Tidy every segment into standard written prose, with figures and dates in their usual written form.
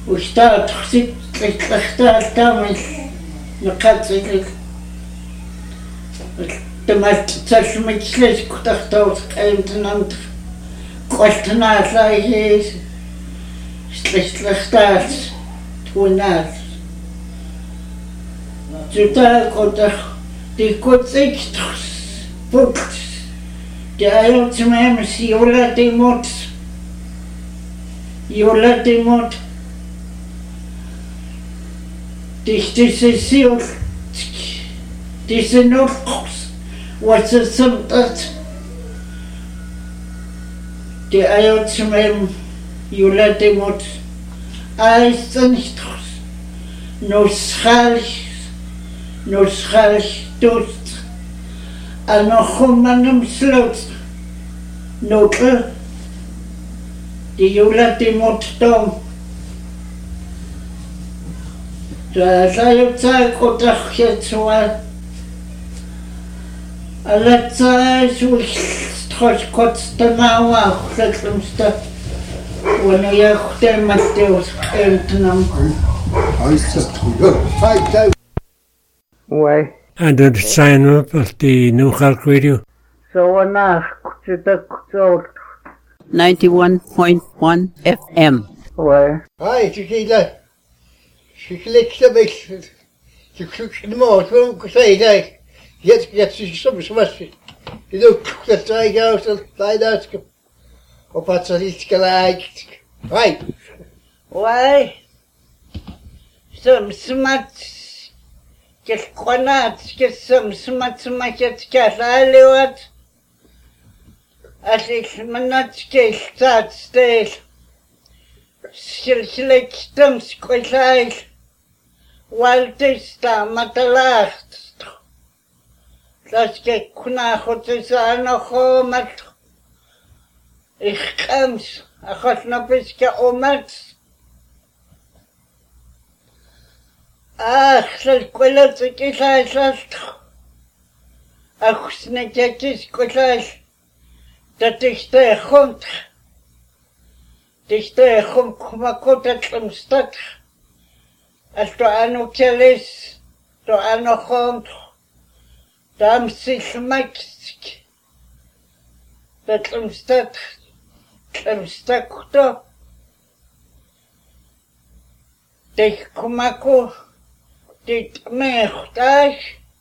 واشتاط خسيت اختار تامل نقاتل تمت تسمت سلش كنت اختار قيمت نمت قلت ناس لايهيس سلش اختار توناس جدا كنت دي كنت اكتخس بوكس دي ايوت مهمس يولد يموت Diese Nordkurs, was es sind, die Eier zum Juledemot, alles nicht nur schalt Durst, an noch meinem Schloss, Notel, die Juledemot Dom. Da sei Zeit und ach jetzt mal. Alle Zeit so ich kurz danach auch letztens da. Und ich der Matthäus entnahm. Heißt das ja. Why? And the sign up of the New Hulk Radio. So nach so 91.1 FM. Why? Hi, Chiquita. She clicked a bit. She clicked the most. Well, say that. Yet, she's so much. You know, the strike out and find out. Or what's it like? Right. Why? Some smart. Get grenades, get some smart get Kaliwat. As ich mir nicht gesagt steht. Schlecht dem Squilch. Weil das da mit der Lacht. Das geht nach und es noch mit. Ich komm's. Ich hab noch bis geomert. Ach, das Quillet ist das. Ach, nicht jetzt Quillet. Dat ich der kommt. Dich der kommt, kommt zum Stadt. Als du an Kelis, du an kommt, da am sich machst. Dat zum Stadt da. Dich kumako, dit mechtaich.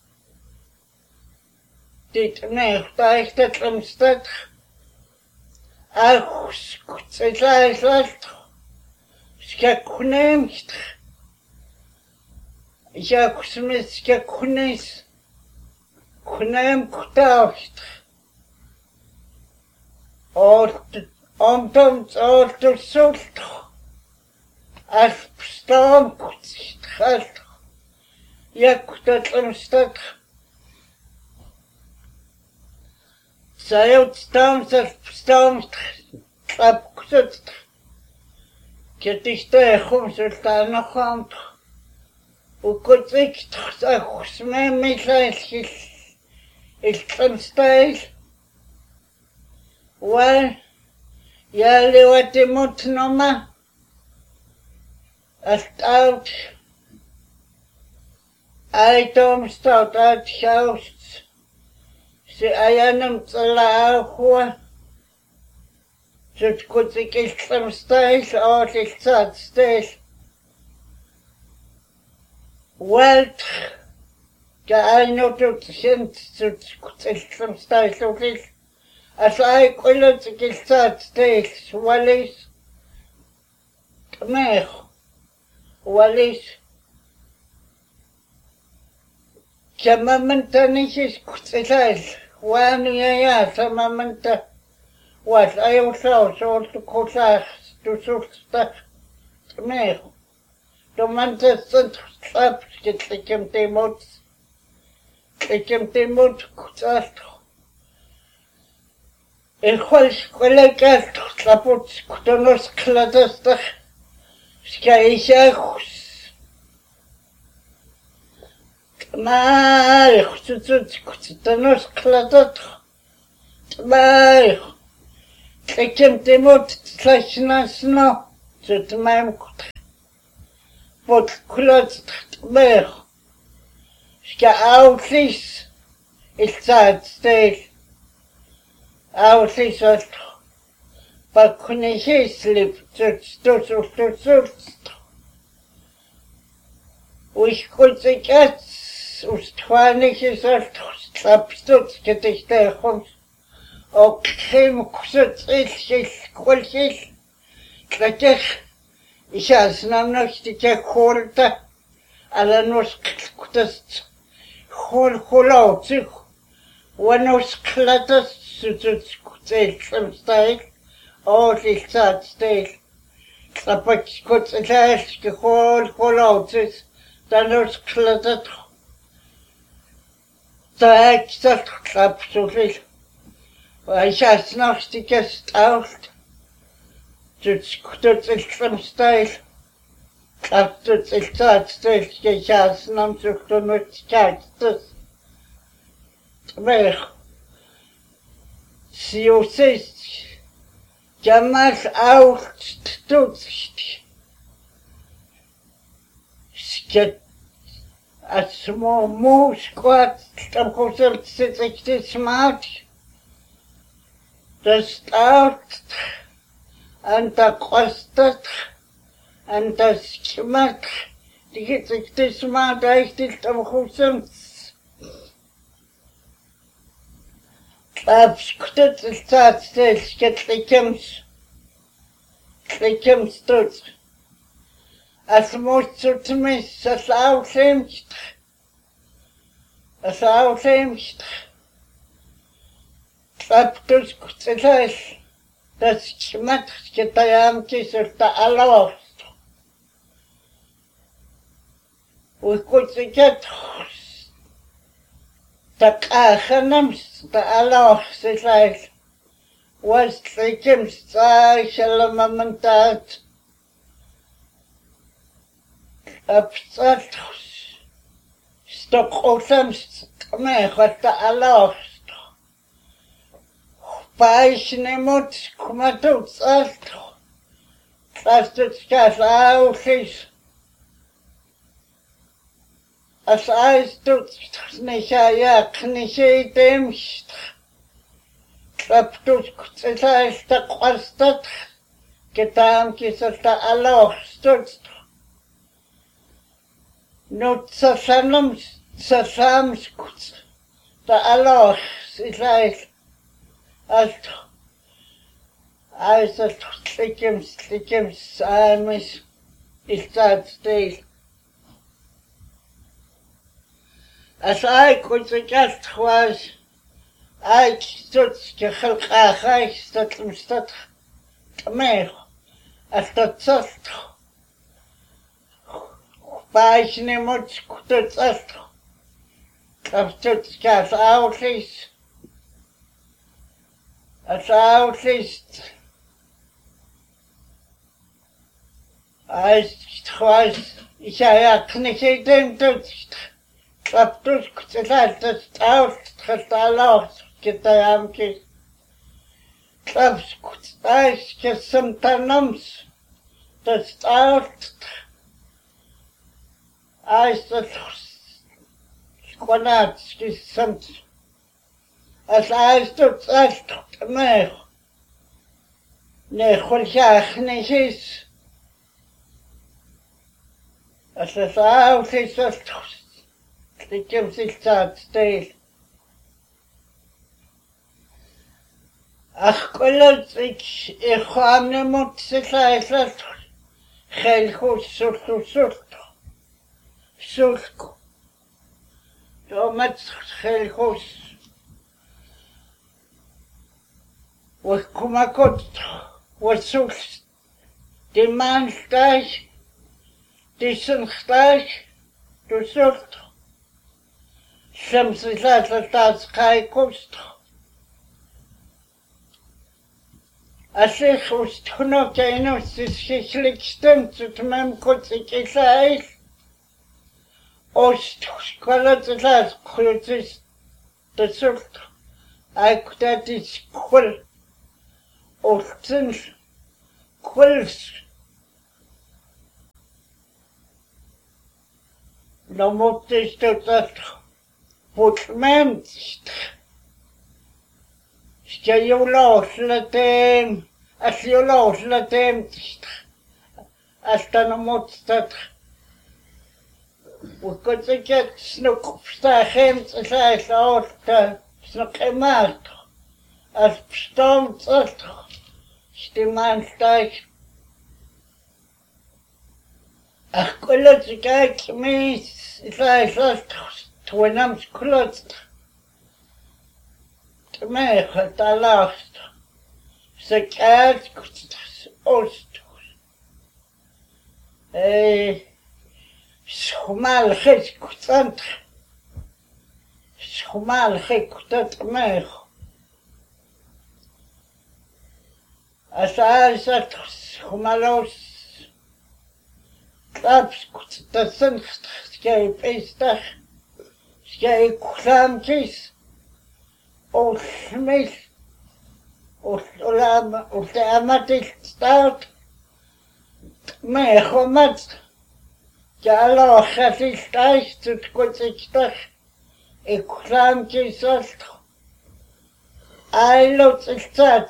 Dit mechtaich, dat zum Stadt. Ach, скучать, как кунемст. Я кусмес, как кунес, кунем кутаust. Том султ. Аж пстом кутит. Я кутатлам стат. Саяут стам трапксут. Кетиште хумсулта нахамт. Укутик тхсахсме мисайс илтамстайл. Well, я леватимут нома. Out. I don't start out house. Se ayanam tsalaahua. Zut kutsik iltsam stijl, oot iltsat stijl. Welt, ga ainotut sint, zut iltsam stijl otil. As I kutsik iltsat stijl, walis. Tmech, walis. Samamanta nisis kutsitayl. Wanu ya samamanta. Was ayaw so to kusach to sulstach. Tmech. Domanta sunt slap skitlikim timot. Likim timot kutsach. Echwals kwelekat slaput kutonos kladastach. Skaishachus. Tmaich, kutsitanos kladat. Tmaich. Likim timot tlachnas no. Zutmaim kut. Pot kulot mer. Ska outlis. It's sad state. Outlis at. But couldn't he sleep? We could get ustwanisches Trapstutz gedichte o Kim Kusitz Kulsis. Kretech. Ich has namens die Korta. Alla nos kutas holautzig. Wanos klatas sutz kutsel style. Oh, ich sag style. Klapach kutsel holautzig. Dann nos klatat. Da ich das klap so viel. Ich has noch die gestaut. Sutz kutsel style. Klappt ich das ich has nam so mit Katzes. Mer. Si usist. Jamas auch stutzt. Sket as small moose squat am Konzert sich das macht. Das out an der kostet an das gemacht. Die geht sich das mal richtig am Konzert. Abskuttet ist tatsächlich Klickems tut. Es muss zu mich, es aufhängt. Es aufhängt. Klappt kutzeles. Das gemacht, geteilt ist auf der Allah. Und kutzelet. Der Kachenams, der Allah, sich leicht. Was Klickems sei, Shalamamantat. Absat. Stockholms, Kamech, was der Allah. Paisnemot, Kumatut, Astro. Plastiskas Ausis. As heißt du nicht ja nicht dem klappt du es heißt der kostet getan ist der Allah stutzt nutzer sams der Allah ist heißt als das klickems almis ist das still. As I could suggest was I stood to help I stood to me as the soft by much could soft of stood gas outlis as outlis I was ich ja nicht den Klappt das aus, Allah, geteilt. Klappt das Gesamtanums, das aus, als das Quanats gesamt. Als heißt das erst mehr. Ne, Chulchach nicht ist. Als das aus ist, das Klickem sich das still. Ach, kolot ich habe ne Mutze leistet. Gelchus sulko. So mit gelchus. Was kumakot, was sulst. Die Mann steig, die sind steig, du sulst. Шемсы лазат кайкуст. А sich устхнок einus sich stimmt zu meinem Kutzikisais. Ost skolat das Kutzis das Sult. Aiktat is kul. Ostin kuls. Nomuttistutalt putmemtist. Skajulauslatem, asjulauslatemtist. Asta nomutstat. Ukotsekat snukstachemt saisausta snukemat. As pstomtsat. Stimanstai. Akkolotsikak mis saisast tuenams klotst. Tmecha talast. Sekat kustas ostus. Schumal ches kustant. Schumal ches kustat mech. Asasat schumalos. Klaps kustasn skei pestach. Skei klamkis. Osmil. Olamatil start. Mechomat. Jalochasiltais tutkutsiktach. Eklamkisast. Ailotsistat.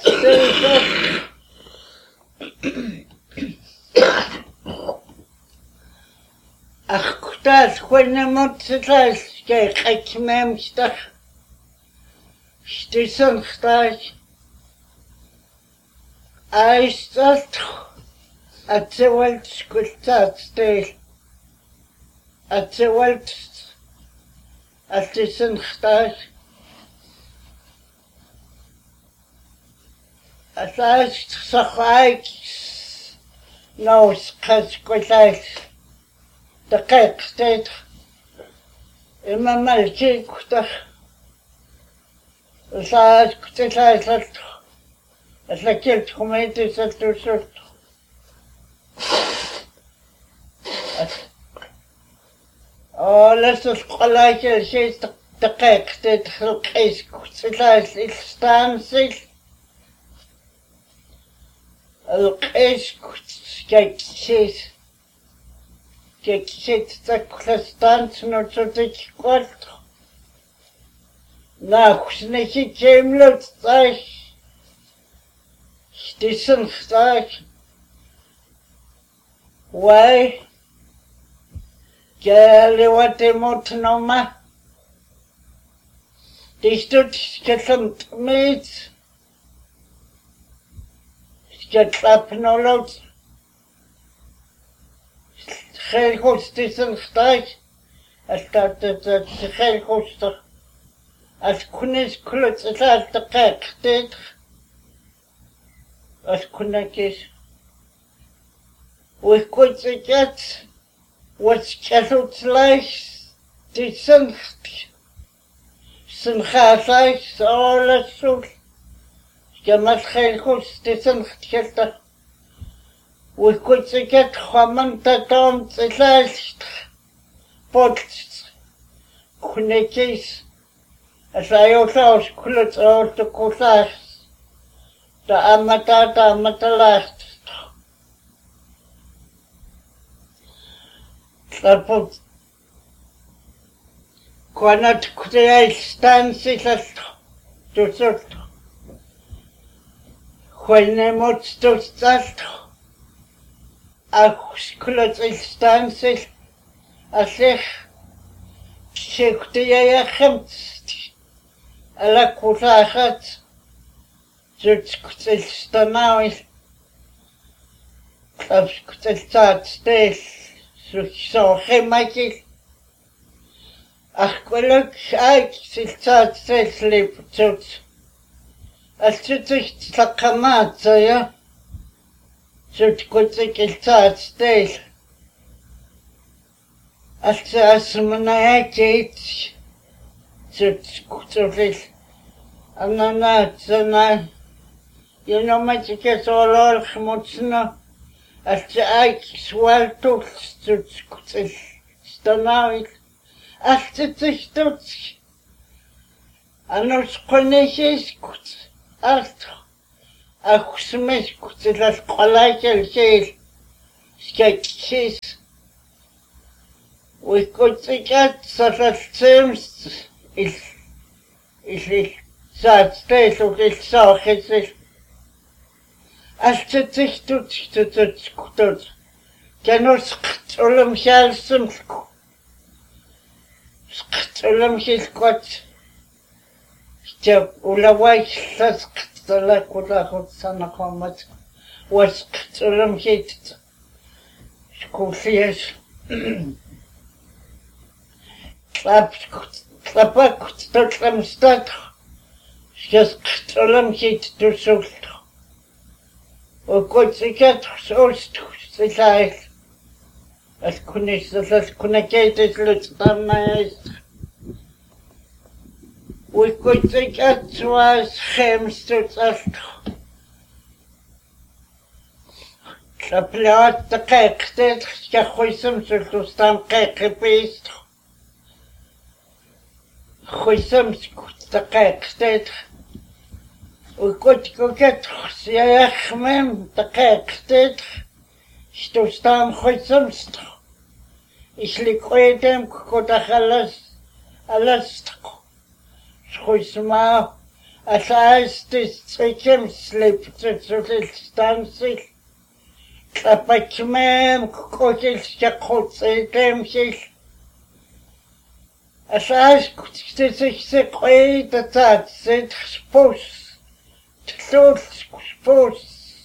Ach, kutas huenemotsitas. Skei kakmemstach. Stissen stach. Aistat. Atsewalt skultat stil. Atsewalt. Stissen stach. Asast sachaik. Nos kaskultas. Daqaiq stil. Ima malki kutach. Asast kutilailat. Aslakilt humaitisat usut. لست القلاك الشيء دقيق تدخل قيس كتلاس الستانسل القيس كتشيس تدخل ستانس نوتك قلت ناخشنكي كاملة تطاش شتيسن خطاش واي Gale watemot noma. Distut sketlant meet. Sketlap nolot. Gelgostissen stijg. Als dat het gelgostig. Als kunis kluts het uit de kijk dit. Als kunakis. We kunt het. What's kettled life? The sun has all a soul. You must help the sun shelter. We could get Hamanta down the last pots. Kunekis. As I also could out the Kosas. The Amata last. Lapot. Quanat create stances as to sort. When they must to start. A sculet stances as if Shakti Hemst. A la Kusahat. Zutskutel Stanawi. Klapskutel Stat Stace. So Hemaki. Aqueluk Ike Siltat Sleep Tut. As Tutik Takamataya. Zutkutik Iltat Stace. As Asmanayakit. Zutkutil. Ananat. You know, magic is all Mutsna. As Ike sweltux to Stanawik. As the Stuts. And no Sconishes could. As a Smith could have collected says. Sketches. Uikkotsikat sasaltsims il saatsteiluk ilsaakitsil altsitsihtut kanusqt ulamsialsimlku sqt ulamsilquat ja ulawaikslasqt talakulaqutsanaqamat wasqt ulamsit skullias Klapakut totlamstad skasqt ulamsit tusult Ukotsikat sost silail kunakaitis lutstamais Ukotsikat was hemstutsalt Klaplaat taqaqtet skakhuisam sultustam qaqipist Khuisam taqaqtet Ukotsikat siakhmem taqaqtet Stustam khuisamst Isliqoidem kotakhalas alast Khuisma asastis tsikem sliptsutilstansil Klapakmem kotil skaqutsidem sil Asas kutsitsik tatatsit spus Tlul spus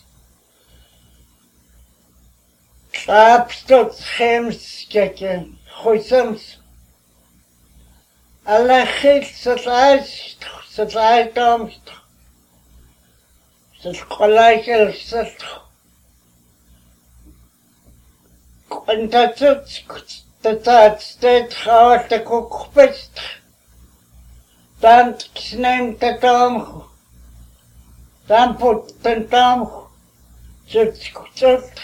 Klapstot chems keken khuisams Alachil satlaidamst Satqalaikal sat Qantatsut tatatsit khawat kokpest Tant kisnem tatam Tamput tantam Zutskutsut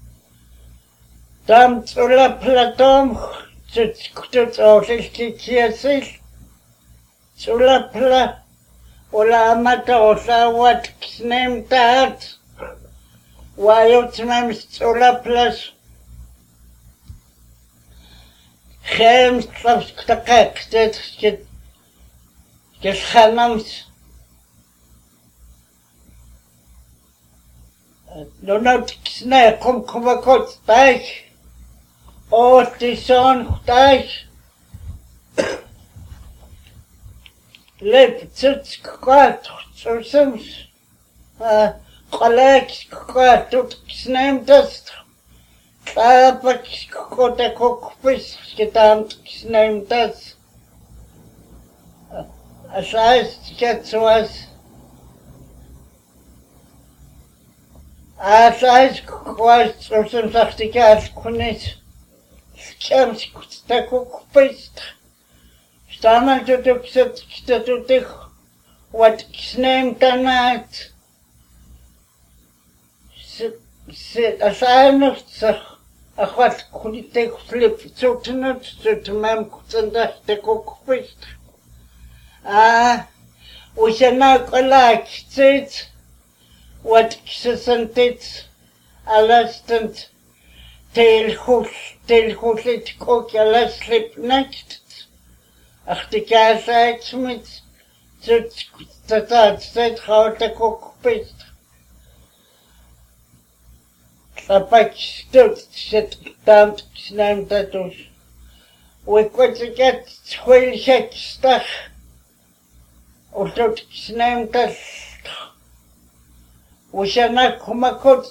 Tam tsula platom Zutskutut osilkikiasil Tsula pla Ola amata osa wat kisnem taat Wayutsmem tsula plas Chems tlapskutaqaqtet Kishhanams Nonot kisne kumkumakot taik Tison taik Lep tsutskqat Tsusims Qalak skqatut kisnem tast Klapak skota kokpis Skitam kisnem tast Asas sketsuas Asas kwas Tsusims achtikas kunis Skams kutstakukpist Staman tutuksat kitatutik Wat kisnem tanat Asanustsaq Akhwat kunitek flip Tsutinut Tsutimam kutsantakukpist Ushanak alak Tsit Wat kisasantit Alastant Telhullit kok alas slipnakt Achtikasaaksmit Tsutatsit khawtakukpist Klapakstut Sittampt kisnem tatus Uikotsikat Tsuilhekstach Utut kisnem tas Ushanak kumakut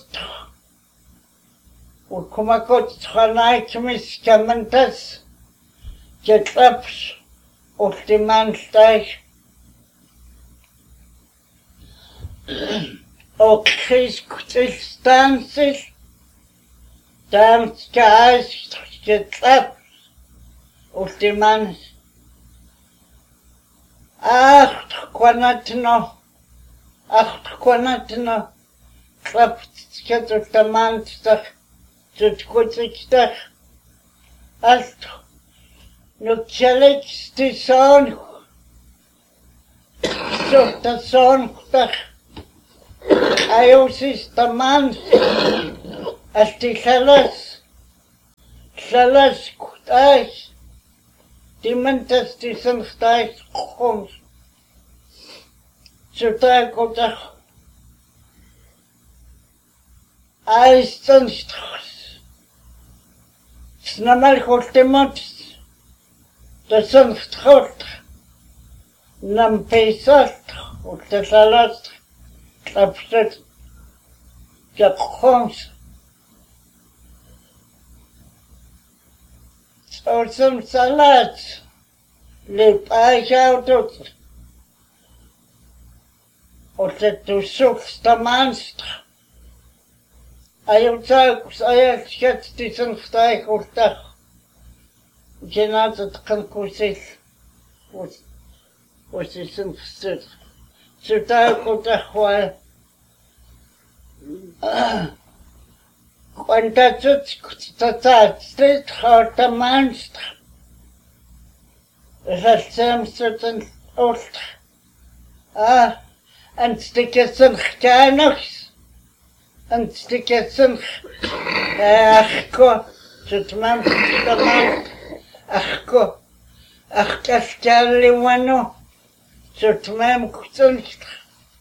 Ukumakut Khanaikmis Kamantas Jetlaps Ultimanstach Okris Kutilstansis Damskas Jetlaps Ultimans Quanatno Klapskat Ultimanstach Zutkutsikstach Alt Nukchalik Stison Sutason Tach Ayosis Taman Asti Salas Stijs. Die mentes die zijn stijs grond. Zodra ik op de ijstenstras. Snamal goed de mot. Dat zijn strot. Nam pesat. Op de salat. Klapstet. Ja grond. Zo'n salat. Liep uit tot. Op de toezoekste manstra. Hij zei schet die zijn stijg op dag. Je naast het kan koeien. Wat is een stuk. Zo duik op dag wel. Want dat steeds gaat de manstra. Dat is een oort. En stukje zijn gekanigs. En stukje zijn achko. Zet man de man. Achko. Achkastjali wano. Zet man kutsonstra.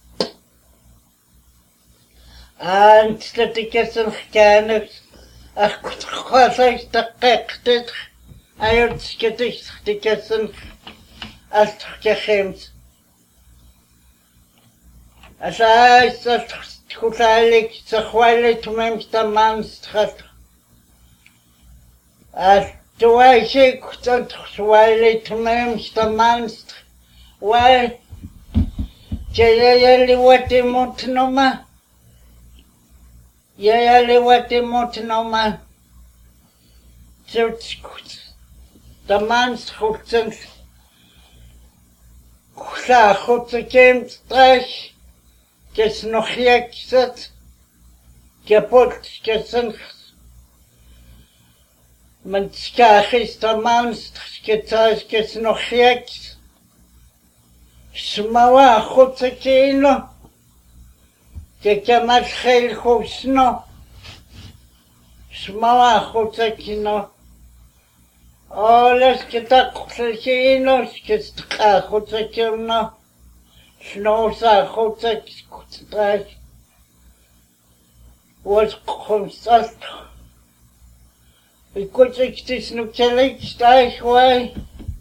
En stukje zijn gekanigs. Ach, kutschasais de gektet. Ayot sketisch stukje zijn. Als gegeemd. Als hij dat goed eigenlijk zagwijlig tenminste maanstrat. Als toen hij zich dat zagwijlig tenminste maanstrat. Wel, jij wat je moet noemen. Jij wat je moet noemen. Zo is goed. De maanstrat zijn. Goed gekend strijf. Kes nog jekset. Kapot kesen. Men skach is de manst. Ketaz kes nog jeks. Smawa gotekino. Kekamat geel goosno. Smawa gotekino. Alles ketak gotekino. Kestka gotekino. Snoza gotek. Strijf. Was constant. Ik kon zich dus nog gelijk stijg wij.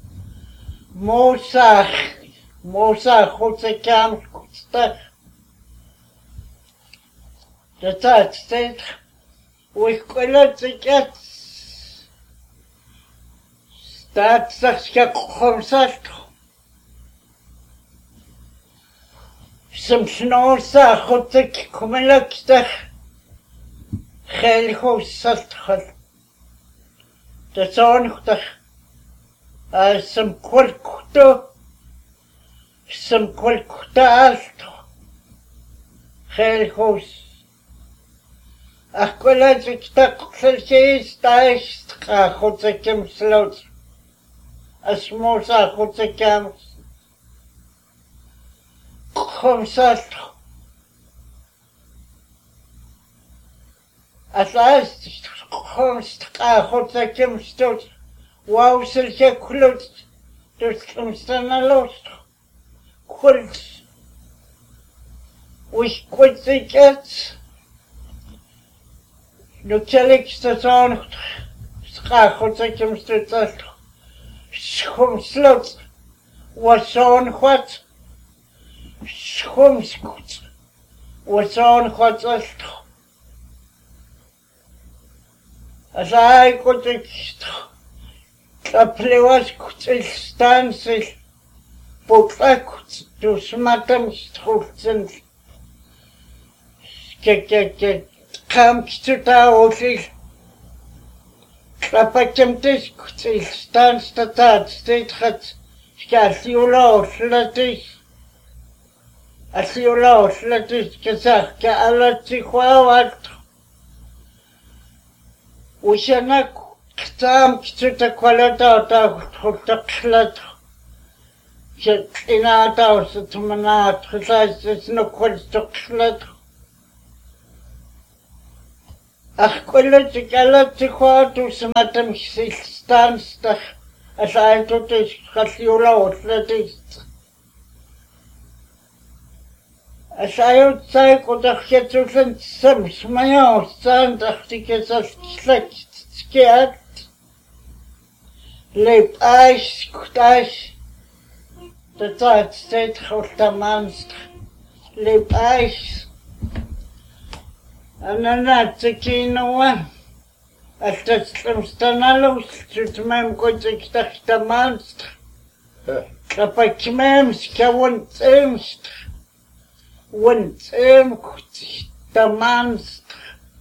Moza, God ze kan stijg. Dat had steeds. Ik kon het niet. Staat zich constant. Som snåsa gotek kumelakstach. Gel hoossaltchal. De zonigdag. Som kwalkto. Som kwalkta alto. Gel hoos. Ach kwalad ik tak selkees taist. Ga gotekem sloot. As mosa gotekam. Constant. Als hij constant God zei hem stoot. Wauw, zal je kloot. Dus hem staan los. Kult. Wie kwijt zich het. Nu zal ik staan. God zei hem stoot. Schom sloot. Was zo'n God. Schomskut. Was zo'n godsast. Als hij kon ik kaplewas kut stanses. Potlakut. Dus matam stroelsen. Kijk. Kam kituta oorlog. Klapakem tes kut stans dat steeds gaat. Skasiolo slatis. Als je los, dat is gezegd, je alle psychoat. Hoe je na ktam ktuta kwalata goed klat. Je inata het manat, gezegd is nog wat klat. Ach, quality quality matam stans the aside to this Cassiola that is. As I outside could have get to some smile, stand the tickets of scared. Leap ice, ice. The third state of the monster. Leap ice. And then that's a kino one. As the stamstanalus to mem good the monster. The Pachmams can one the monster.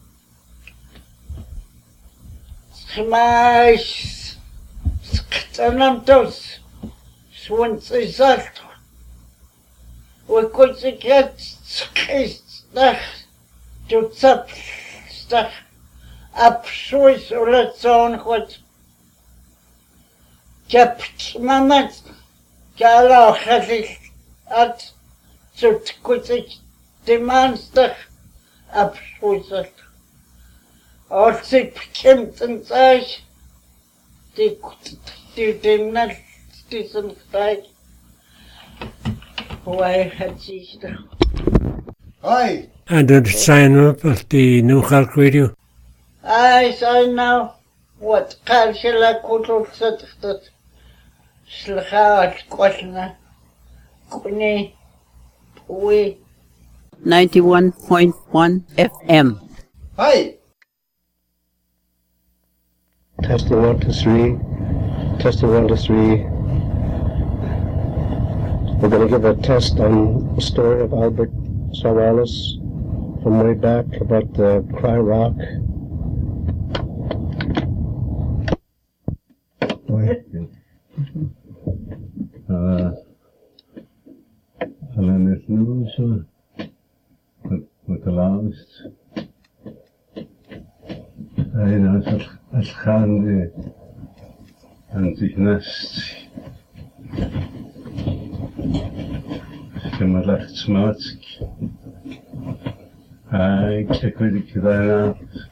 Smash. Scanantos. Swans is that. We could get stuck. To zap stuff up Swiss or let's own what kept Mamma Gala has it at so quick demand stuff up Swiss. Also Kent and size they did not decent side. Why had she Hi. And the sign up of the New York Radio. I know what Kansala could have said that Slachat Quatna Kuni we 91.1 FM. Hi. Testing 1 2 3. Testing 1 2 3. We're going to give a test on the story of Albert Savalas from way back about the Cry Rock. Alleen het nieuws met de laatste. Hij als gaande aan zich nest. Ik heb me lacht smaak. Ik weet ik daarna.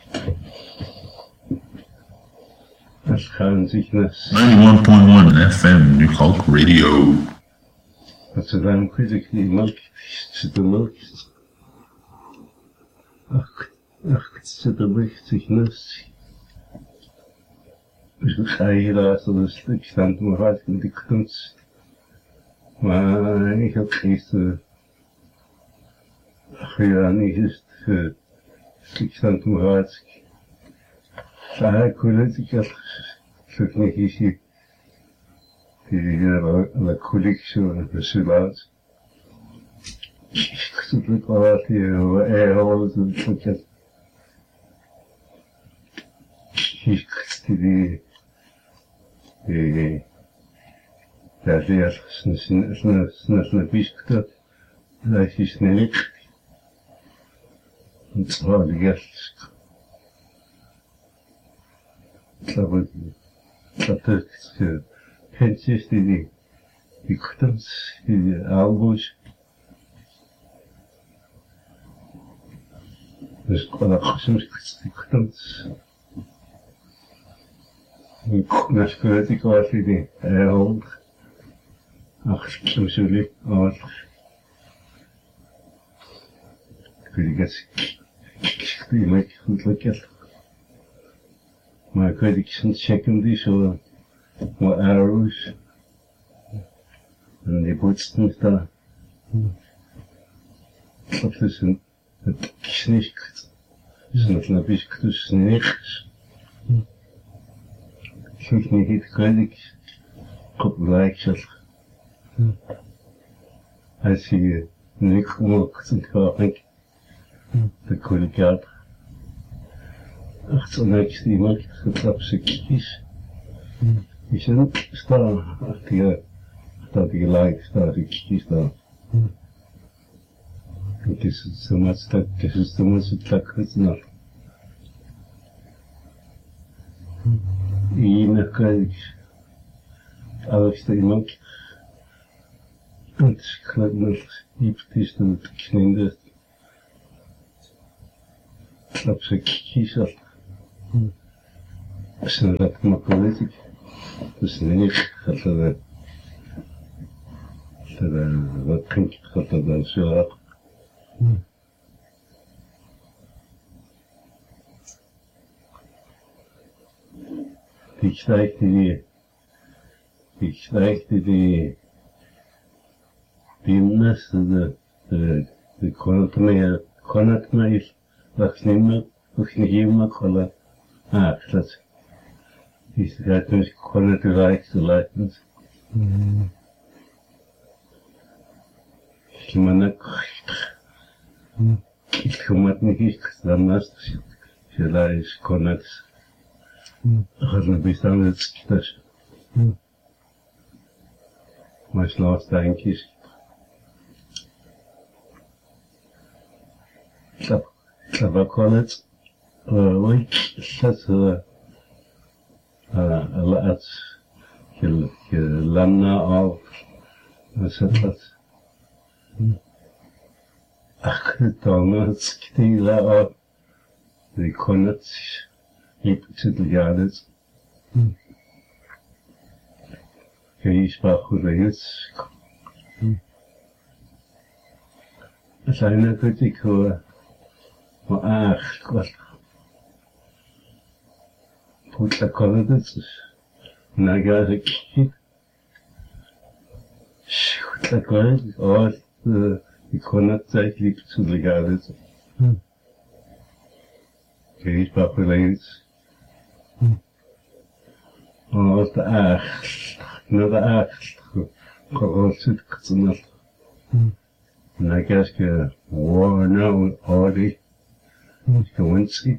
Als gaan zich nest. 91.1 FM New York Radio. Dat ze dan weet ik die melk zit de melk. Ach, het zit er licht zich nest. Dus ik ga hier laten een stuk staan toen we met die kunst. Maar ik heb gisteren gedaan, niet is het stuk staan toen we ik wil het, ik had zo'n niet die la collection de Sulat. Ik zit ook wel uit hier, alles en het. Ik die daar leer snel biskte, dat is niet. Het was de gast. Dat is Pentjes die kuttens, die albus. Dus ik kon ook soms die kuttens. Na skreut ik was die hond. Ach, soms jullie, ik weet het, ik me goed lekker. Maar ik weet ik soms checken die zo. Wat arrows. En die boetsten daar. Dat is het knikt. Dus dat heb ik dus niks. Ik vind niet kwijt ik. Kop gelijk zat. Als je niks omhoog en gaat dan kon ik uit. Ach, zo niks die maakt getrapt ze kies. Je zit staan achter dat je gelijk staat, ik kies daar. Het is zo maar stak, het is zo maar stak nog. Hier krijg ik alles te iemand. Het gelijk nog iets is dat het kninder. Slapsakisal. Snellat makolitik. Dus niet dat er wat kink dat er dan zo. Ik steigte die Bimnes, de konat mij vaccinen, vaccinen kolla. Dat is dat dus konat rijks te laten. Manak, ik kom het niet, dan naast je is konat. Gaan bestaan het schieters. Maar slaat dankjes. Dat kan het. Dat laat je landen af. Dat ach, dan het schieten af. Die kon het. Ik zit er jaren. Je sprak goed uit. Zijn er goed ik hoor. Maar ach, wat. Goed dat kan het dus. Nou ga ik. Goed dat kan het. Oh, ik kon het eigenlijk zo de jaren. Je sprak goed uit. Oh, de acht. Nou, de acht. Gewoon zit ik het nog. Nou, kijk je. Wow, nou, Audi. Gewoon zit.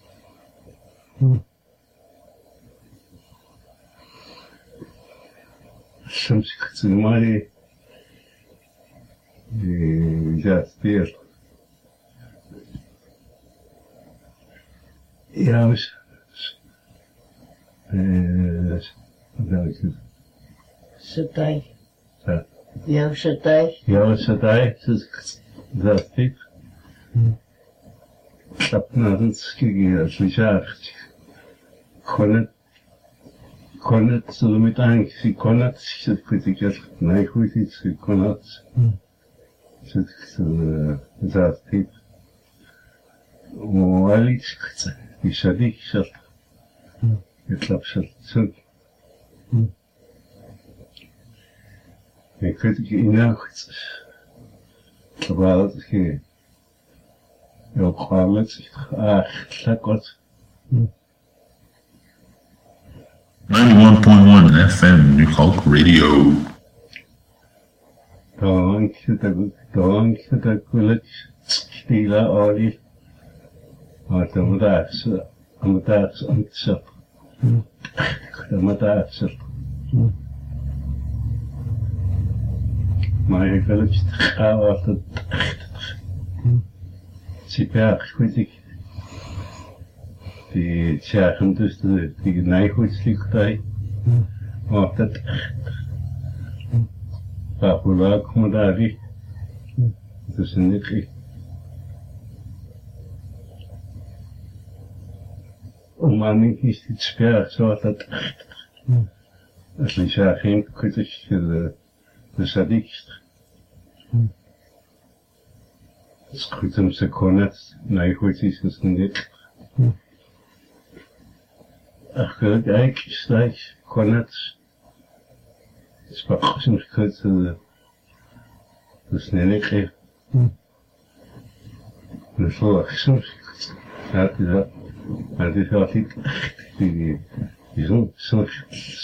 Soms ik het maar ja, speelt. Ja, Satai. Ja. Jouw satai. Ja, satai. Dat is dit. Dat naar het schieten als je zegt. Kon het zo met angst. Ik kon het. Zit kritiek. Nee, goed iets. Ik kon het. Zit dat dit. Maar iets. Die sadik zat. Ik klap zat zo. Ik weet het in nacht. Terwijl het geen. Ja, gewoon met. Ach, lekker. 91.1 FM New Hulk Radio. Dank dat ik stila olie. Maar dan daar is ontzap. Maar ik wil het gaan wat het super goed ik. Die zeggen dus die nijgoedslichtij. Maar dat waar komen daar die. Dat is niet echt. Maar niet is het sper zoals dat echt. Als je zegt geen kritisch de sadikst. Het is goed om ze kon het nijgoedjes is niet. Ach, kijk, steeds kon het. Het is maar soms goed dus niet echt. En zo soms gaat hij dat. Maar het is altijd echt die soms.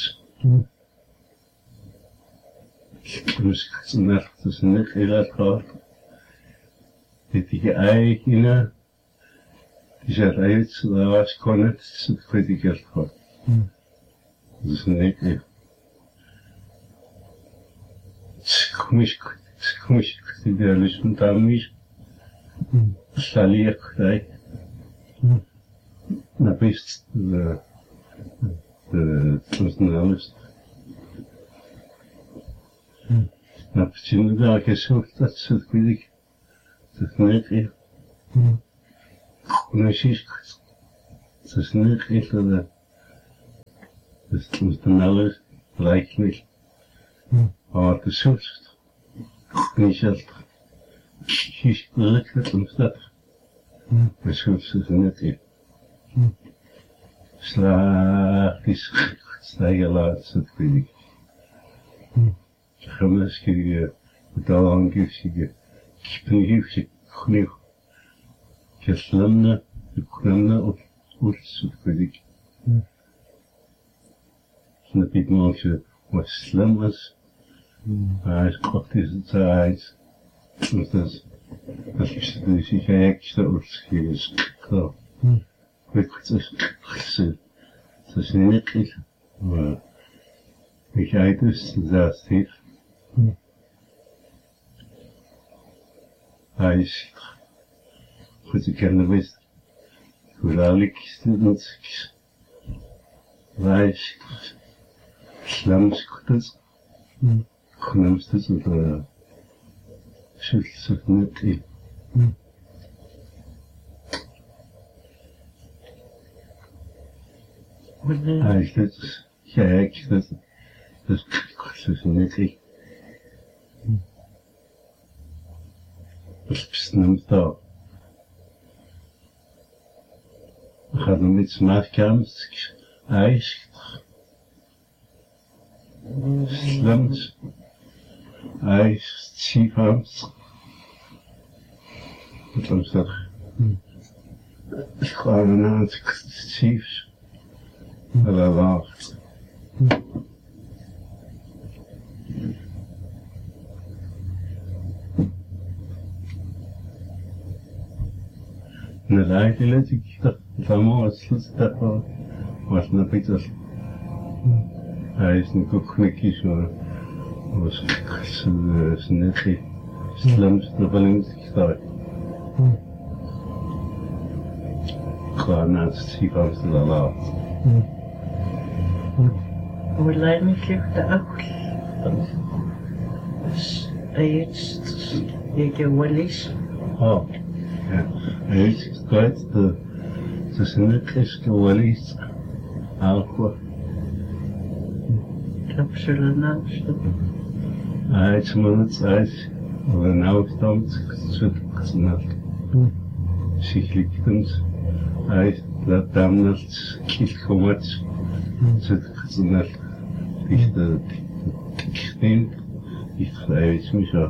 Dus het is niet heel erg groot. Die eigen. Die zegt uit, daar was kon het, dat weet ik echt goed. Dat is niet echt. Komisch, die daar dus met hem is. Salier krijg. Na best de alles. Na почему да, gezocht dat weet ik. Dat is niet echt. Kunashish, the snake is the knowledge, likely, or the source. Nishal, she's elected and stuff. The source is not it. Slaag is stijgen laatste tweede. Gemaskje, betalangje, kippenje, genoeg. Keslamne, ukramne op oortse tweede. Snap ik maar je wat slim is. Hij is kort is het uit. Dus dat is dus ik ga extra oortse is klaar. Het is niet maar ik ga dus dat heeft. Hij is goed, ik ken de best. Hoe dadelijk is het niet. Hij is slamskut. Genoemd is het schulds of niet. Hij is dus gek, dat is niet echt. Dat is bestemd daar. We gaan hem iets maken, hij is slemt, hij is ziekhaams. Wat was dat? Ik ga ernaar het zieks. Dat wacht. En de let ik dat allemaal het slot was naar Pieters. Hij is nu ook knikjes hoor. Was net slimste verlengd gestart. Klaar na het ziekenhuis te laten. Hoe leid me ligt de ook. Je wel eens. Oh, ja. Hij is kwijt tussen de christen wel eens. Alcohol. Dat zullen nou stoppen. Hij is maar het uit. We nou stand zit snel. Zich ligt hij laat dan het kielkomet. Zit snel. Is de steen. Is gelijk me zo.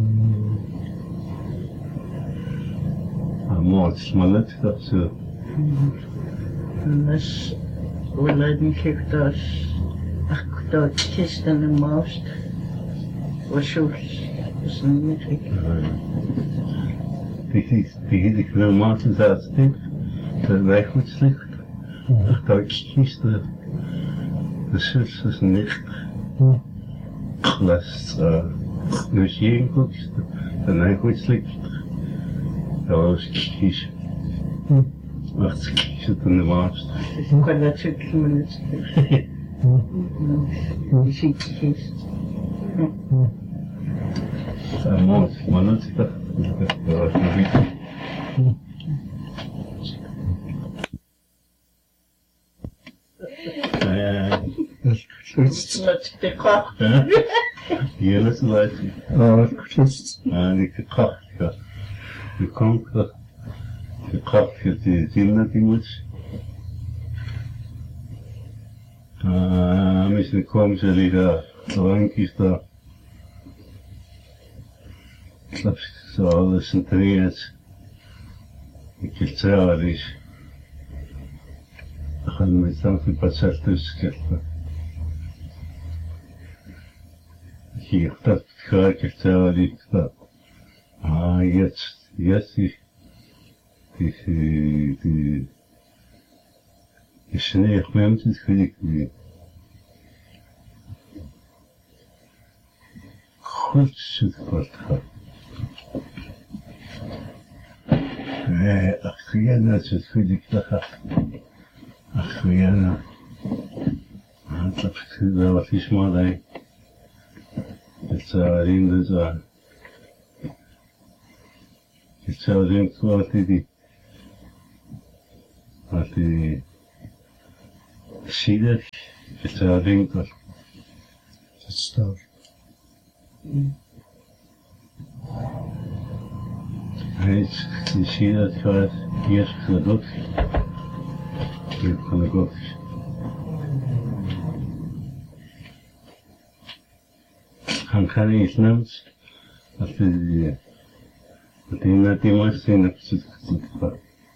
Maar smalet dat zo. En dus hoe leid me ligt als dat gisteren een maast was zo is niet gek. Ik wil maken dat het wij goed slecht. Dat ik kies de zus is niet. Last dus je goed en hij goed slecht. Dat was kies. Wacht, kies het in de maast. Ik kan dat zo minuten. Je ziet het gist. Maar dat is dat was nog niet. Wat de kracht. Hier is het leuk. Die kracht, ja. Die komt dat. De kracht, die zin dat die moet. Misschien komen ze die daar, drankjes daar. Snap je, zo alles centreerd. Ik heb zelf is. Dan gaan we met zelf een paar zelf tussen krijgen. Hier, dat ga ik zelf niet. Jetzt die sneeuw met het gelijk weer. Goed zit wat gaat. Ach, ja, dat is het gelijk dat gaat. Ach, ja, nou. Dat is wel wat is maar daar. Het zou erin dus aan. Het zou erin wat die. At the Siedek, it's a winkel. Stuff. Hij ziet dat gaat eerst van de god. Hier van de god. Han kan inte nämns att det är det måste in att sitta.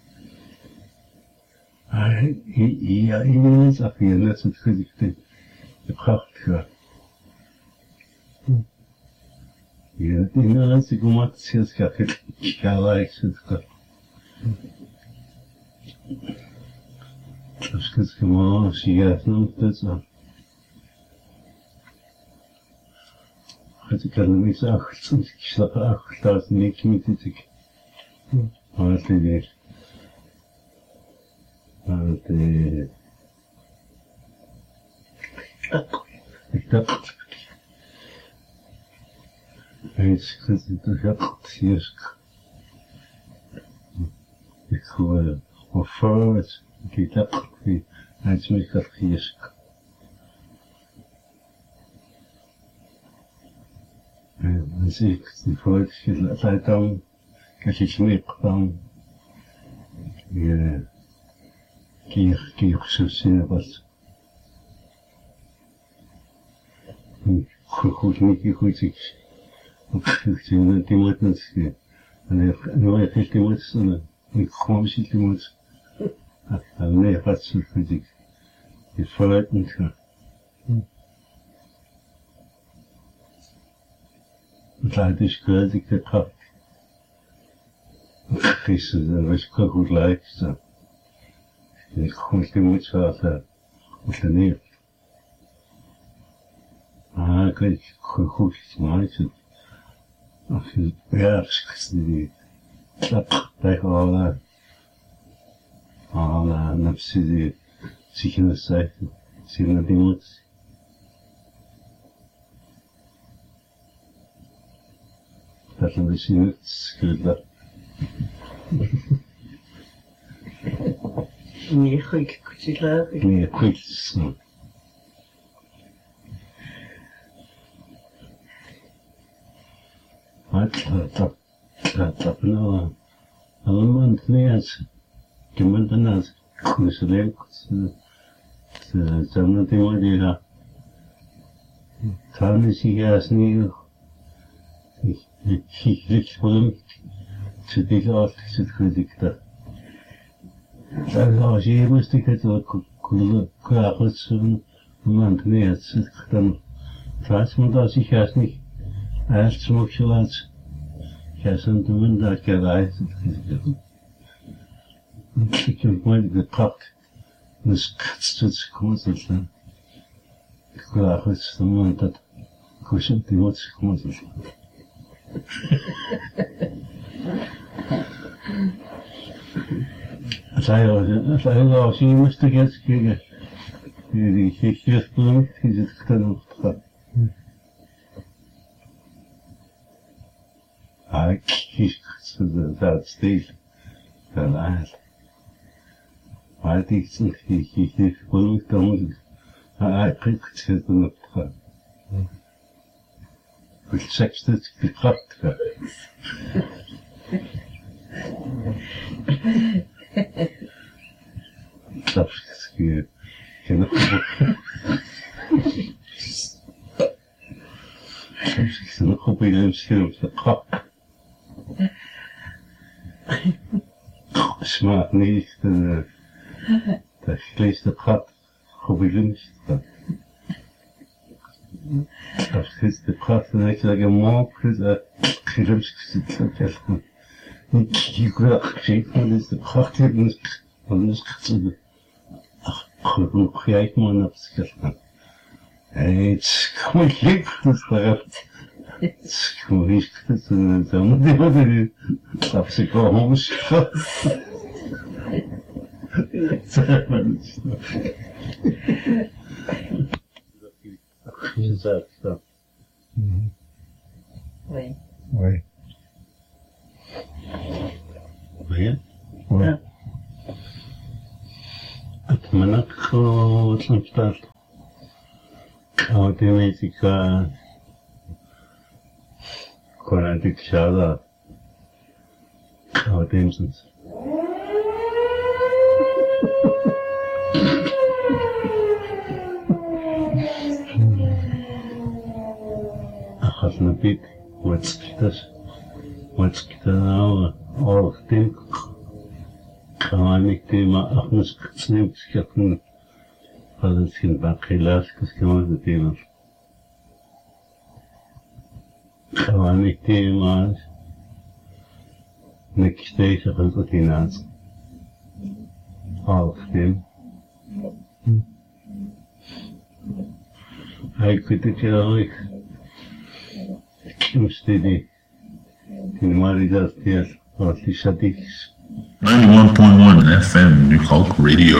Jag minns att jag läste det praktiska. Ja, die Nederlandse grammatische is gelijk. Dus het is gewoon, als je het noemt, dat zo. Ik kan hem niet zeggen, ik slaap achter, dat is niet met dit. Maar het is ik dacht. Eens gezien, hier. Ik hoor of vooruit, ik dacht, hij is mij hier. Dan zie ik die vooruit, tijd dan, als je knip dan, keer zo zien wat. Goed, niet goed, ik. Die moet niet. Nu heb ik die moet. Ik kom misschien die moet. Nee, wat zo goed ik. Je vooruit niet gaan. Het is goed, ik heb gehad. Gisteren was ik goed lijkt. Ik kom die moet zo uit de neer. Ik weet goed maken. Ja, die dat tegen alle nafsi die zich in de cijfer zien dat iemand dat een beetje niet schudden. Nee, goed, goed, nee, goed. Dat nou allemaal niet gemand naast kuseleg zaman tema dia tani sigasni hiç bulum çıdıyla çıdıyla daha şey müstik kulu kıyafetsin mantniyat çıdıktan transmada sigasni erst smokşalat kesin da kadar ik heb mooi gepakt. Dus het komt het dan. Ik wil goed de man dat kussen die moet komt het. Als hij als je moest ik eens kijken. Die geeft bloem die zit dan op het gat. Ik kies dat steeds. Dat eigenlijk. Maar die zich gevoelig dan hij prikt zit in het gat. Voor seks dat gekrapt gaat. Dat is geen goed. Soms is het nog op een scherm te krap. Smaakt niet. Dat vlees dat gaat gebeurd. Dat is de praat en ik zeg maar dat gerust zit dat ik wil gezien van is de praat van is gezien. Goed kijk maar naar het. Het kom ik dus daar. Het kom ik dus dan dat is gewoon schat. Oui. Oui. Oui. Oui. Manako Lamstal. Automatica Quanatic Shada. Dimsons. أخذنا بيت واتسكتنا أورختين قوانيك ما أخنس كتسنيم كتكتن قادتين باقي لاس كتكمان دينا قوانيك ما نكتيش خلقتين أورختين هاي كنت كلاويك مستدي تنماري داستيال راتي شاديكس 91.1 FM New Hulk Radio.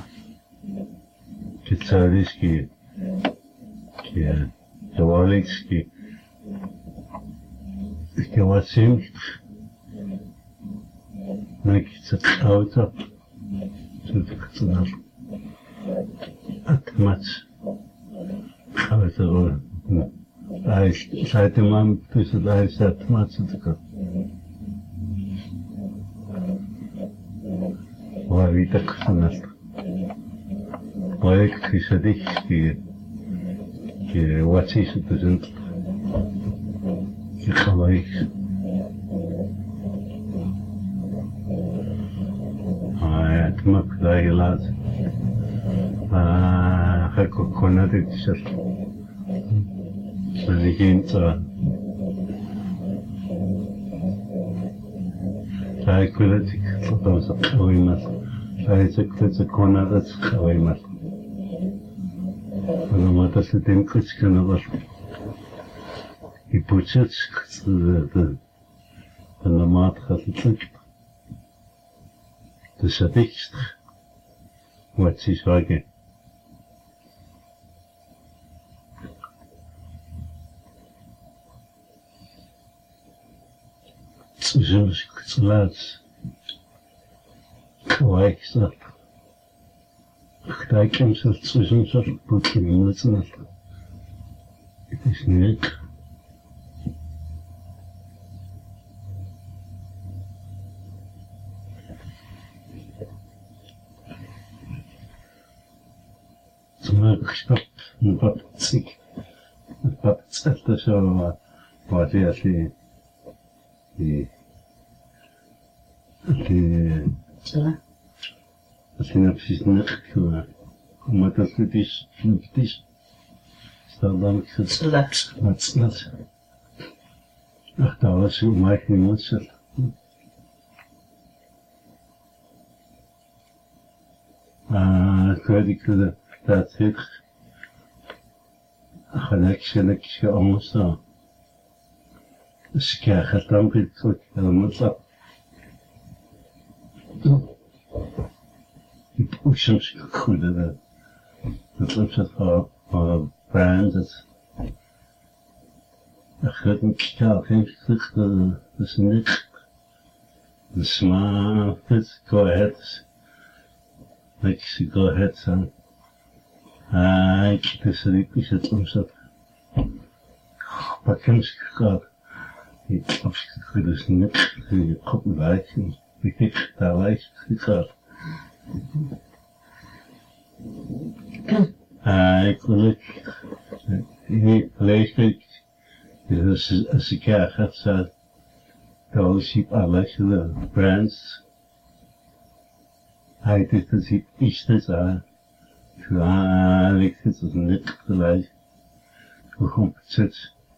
كتساليسكي كي جواليكسكي كواسيم نكتت أوتا تتكتنار أتمت أوتا Seit man bis dahin seit man zu tun. War wieder gesagt. Weil ich dich die was ist das sind. Ich habe ich. Ich mag da gelas. Ich konnte nicht Begint Psychologic those awareness. Psychological awareness awareness. No matter the thing which can ever he puts it the mat has it like the sadixt what's his again. Zimmer's lads. Like that. I can sell himself put him in the net. It is neat. But sick. But that's the show what he actually. Synapsis nekwa. Matastitis, synaptis. Stardam kitslat. Matslat. Ach, da was so mach ich muss. Kredit das hit. Connection almost so. Ska khatam bit المطلق وشمس كل هذا نطلب براندز أخذت كتاب كيف تخذ السنك نسمع بس go ahead like go ahead son كده سريك وش تلمسك بكمش كتاب يتلبس كده السنك قبل بعد بيك تعايش كتاب يقول لك ليش بيك السكاة خاصة توصيب على شذا براندز هاي تتصيب إيش تسعى شو عليك تتصنق تلاقي وهم بتسد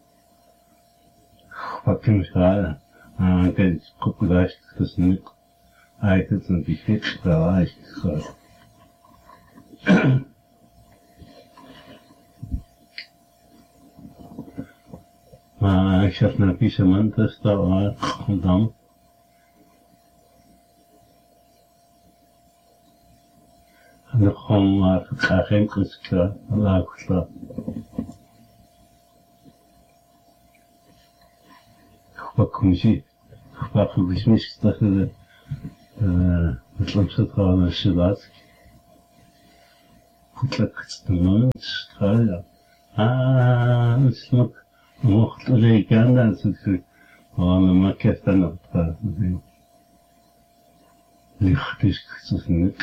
فكم شغالة كده قبلاش تتصنق هاي تتصنق تلاقي خلاص ما شفنا في سمن تستوى قدام نقوم آخرين كسكرة الله أكبر خبكم شيء خبكم بسميش تأخذ مثل مصدقة على الشبات Kutlakstungen, Strahler. Es mag mocht legenda så man kastar något där. Lichtisk så snyggt.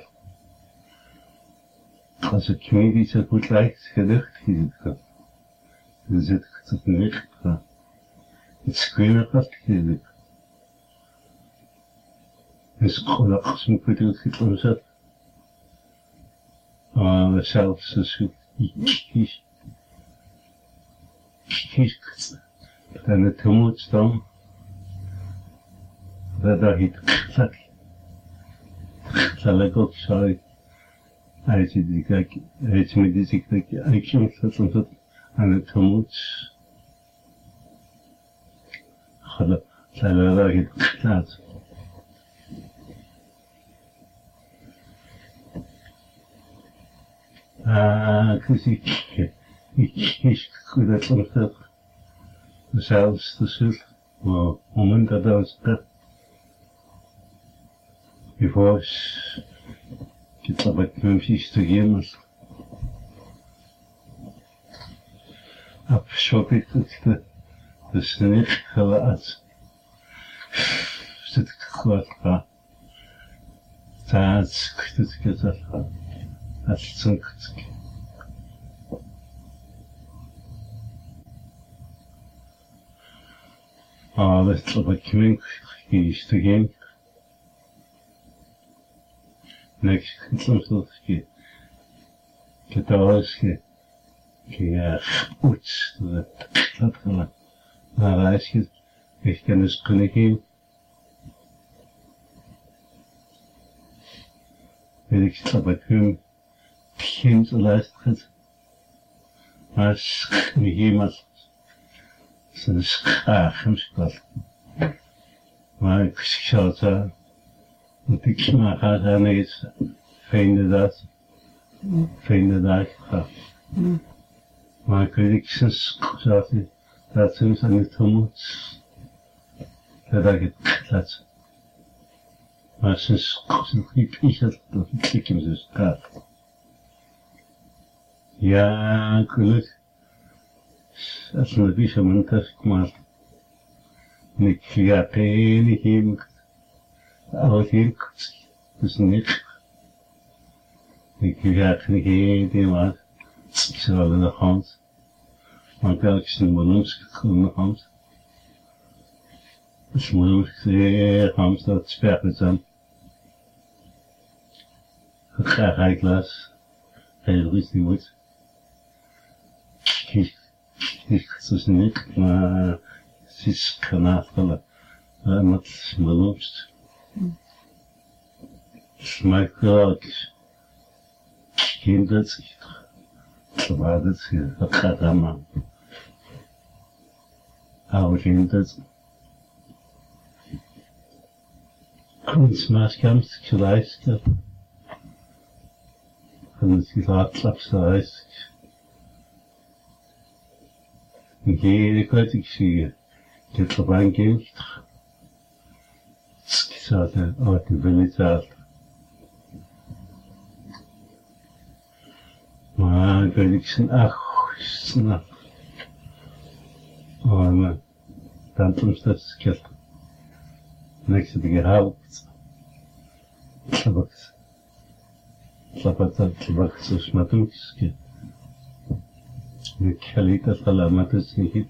Alltså kmidigt så gut leicht gedacht hier. Das ist so snyggt. Det skriver fast hier. Es kollar som på det koncept. Det själv så Den het gemoedstam, dat daar het gezet. Zal ik ook zo uit die kijk, uit met die ziekte, ik kan het aan het gemoeds. Zal daar het gezet. Ik goed dat het zelfs de zult, maar moment dat was dat. Bevor ik het met mijn vies te geven, heb ik het dus niet gelaten. Zit ik goed aan. Dat is het gezegd. Dat is het. Dat op het kmink is te gaan. Niks soms dat je thuis je goed dat gaan. Maar als je ik kan dus kunnen gaan. Weet ik op het kmink begint te luisteren. Maar iemand ze is graag hem maar ik zou het want ik maar ga daar niet vinden dat ga maar ik weet ik sinds dat ze aan het gemoed dat ik het laat maar sinds ik het dat ik hem dus gaat ja gelukkig als een beetje montage maar ik ga geen hem al geen dus niet ik ga geen die maar ik zal in de hand maar welke is een ballons in de hand dus moet ik hand dat sperren zijn ik ga ik las heel rustig wordt het is niet, maar het is kanafelen. Maar het is beloofd. Het is mij graag. Geen dat zich. Maar dat gaat allemaal. Hou geen dat. Kunstmaatkamst geluisterd. Van het gelaatslapse huis. Ik weet ik zie je het verband geeft. Ik zou het uit de village. Maar ik weet ik zijn snap. Maar dan soms dat is het. Niks heb ik gehaald. Tabak zo smatums. Ik ga niet dat allemaal te zeggen.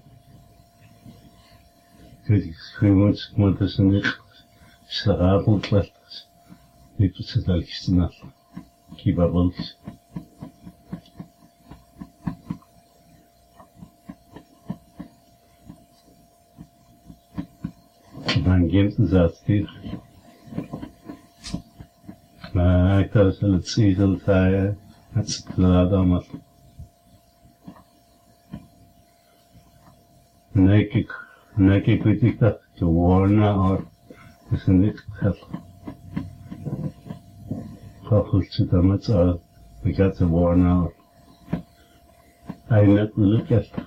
Ik moet dus niet s'avond wat. Niet wat ze daar gisteren af. Kibabels. Dan gaat het zelfs hier. Maar ik had het zezel zei. Het is klaar allemaal. Nee, ik weet niet dat je woorden hoor. Dat is niet gek. Ga goed zitten met z'n allen. Ik had de woorden hoor. Eindelijk wil ik het.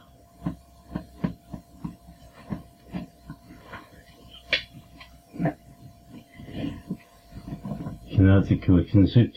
Je had ik wel geen zit.